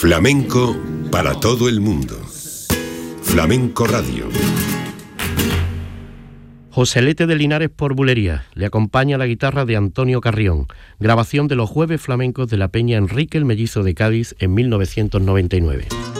Flamenco para todo el mundo. Flamenco Radio. Joselete de Linares por bulería. Le acompaña la guitarra de Antonio Carrión. Grabación de los Jueves Flamencos de la Peña Enrique el Mellizo de Cádiz en 1999.